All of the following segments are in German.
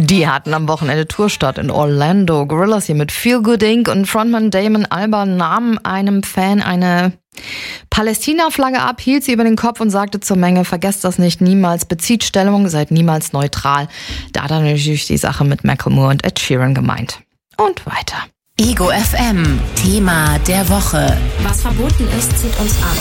Die hatten am Wochenende Tourstart in Orlando. Gorillaz hier mit Feel Good Inc. und Frontman Damon Albarn nahm einem Fan eine Palästina-Flagge ab, hielt sie über den Kopf und sagte zur Menge: Vergesst das nicht, niemals bezieht Stellung, seid niemals neutral. Da hat er natürlich die Sache mit Macklemore und Ed Sheeran gemeint. Und weiter. Ego FM, Thema der Woche. Was verboten ist, zieht uns an.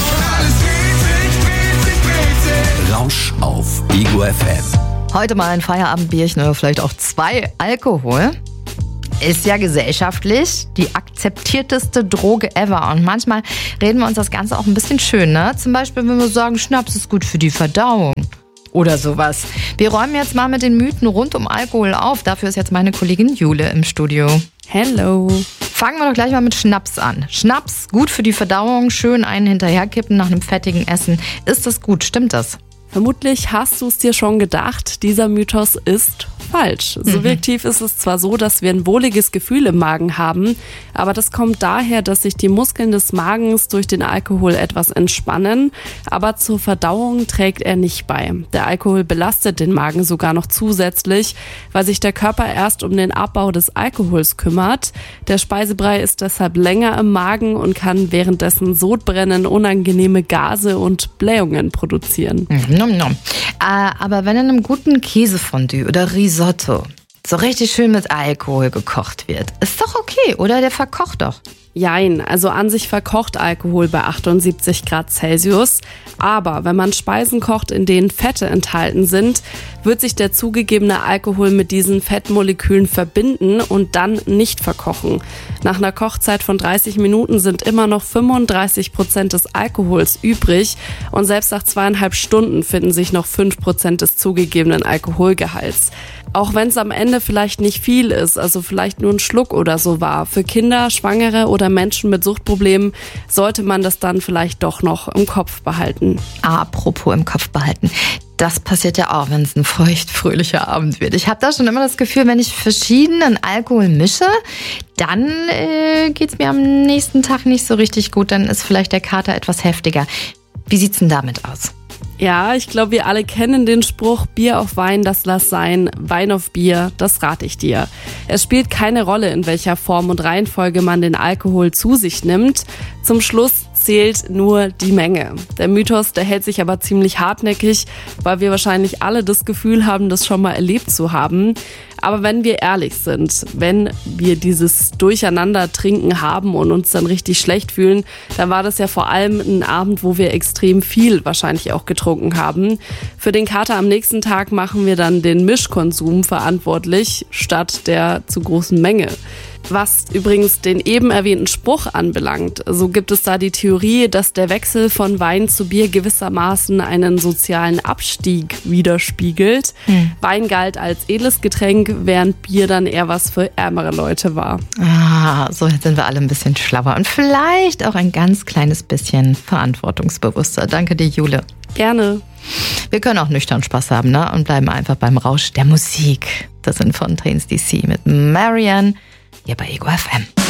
Rausch auf Ego FM. Heute mal ein Feierabendbierchen oder vielleicht auch 2 Alkohol. Ist ja gesellschaftlich die akzeptierteste Droge ever. Und manchmal reden wir uns das Ganze auch ein bisschen schön, ne? Zum Beispiel, wenn wir sagen, Schnaps ist gut für die Verdauung. Oder sowas. Wir räumen jetzt mal mit den Mythen rund um Alkohol auf. Dafür ist jetzt meine Kollegin Jule im Studio. Hello. Fangen wir doch gleich mal mit Schnaps an. Schnaps, gut für die Verdauung, schön einen hinterherkippen nach einem fettigen Essen. Ist das gut? Stimmt das? Vermutlich hast du es dir schon gedacht, dieser Mythos ist falsch. Subjektiv ist es zwar so, dass wir ein wohliges Gefühl im Magen haben, aber das kommt daher, dass sich die Muskeln des Magens durch den Alkohol etwas entspannen, aber zur Verdauung trägt er nicht bei. Der Alkohol belastet den Magen sogar noch zusätzlich, weil sich der Körper erst um den Abbau des Alkohols kümmert. Der Speisebrei ist deshalb länger im Magen und kann währenddessen Sodbrennen, unangenehme Gase und Blähungen produzieren. Aber wenn in einem guten Käsefondue oder Risotto so richtig schön mit Alkohol gekocht wird, ist doch okay, oder? Der verkocht doch. Jein, also an sich verkocht Alkohol bei 78 Grad Celsius. Aber wenn man Speisen kocht, in denen Fette enthalten sind, wird sich der zugegebene Alkohol mit diesen Fettmolekülen verbinden und dann nicht verkochen. Nach einer Kochzeit von 30 Minuten sind immer noch 35% des Alkohols übrig und selbst nach 2,5 Stunden finden sich noch 5% des zugegebenen Alkoholgehalts. Auch wenn es am Ende vielleicht nicht viel ist, also vielleicht nur ein Schluck oder so war, für Kinder, Schwangere oder Menschen mit Suchtproblemen sollte man das dann vielleicht doch noch im Kopf behalten. Apropos im Kopf behalten. Das passiert ja auch, wenn es ein feuchtfröhlicher Abend wird. Ich habe da schon immer das Gefühl, wenn ich verschiedenen Alkohol mische, dann geht's mir am nächsten Tag nicht so richtig gut. Dann ist vielleicht der Kater etwas heftiger. Wie sieht's denn damit aus? Ja, ich glaube, wir alle kennen den Spruch, Bier auf Wein, das lass sein, Wein auf Bier, das rate ich dir. Es spielt keine Rolle, in welcher Form und Reihenfolge man den Alkohol zu sich nimmt. Zum Schluss zählt nur die Menge. Der Mythos, der hält sich aber ziemlich hartnäckig, weil wir wahrscheinlich alle das Gefühl haben, das schon mal erlebt zu haben. Aber wenn wir ehrlich sind, wenn wir dieses Durcheinander-Trinken haben und uns dann richtig schlecht fühlen, dann war das ja vor allem ein Abend, wo wir extrem viel wahrscheinlich auch getrunken haben. Für den Kater am nächsten Tag machen wir dann den Mischkonsum verantwortlich, statt der zu großen Menge. Was übrigens den eben erwähnten Spruch anbelangt, so gibt es da die Theorie, dass der Wechsel von Wein zu Bier gewissermaßen einen sozialen Abstieg widerspiegelt. Wein galt als edles Getränk, während Bier dann eher was für ärmere Leute war. So jetzt sind wir alle ein bisschen schlauer und vielleicht auch ein ganz kleines bisschen verantwortungsbewusster. Danke dir, Jule. Gerne. Wir können auch nüchtern Spaß haben, ne? Und bleiben einfach beim Rausch der Musik. Das sind Fontaines DC mit Marianne. Hier bei Ego FM.